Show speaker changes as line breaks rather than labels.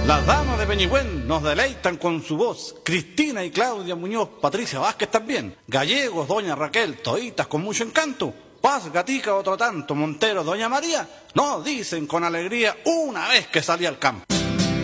Las damas de Peñigüén nos deleitan con su voz. Cristina y Claudia Muñoz, Patricia Vázquez también. Gallegos, doña Raquel, toditas con mucho encanto. Paz, Gatica, otro tanto. Montero, doña María, nos dicen con alegría una vez que salí al campo.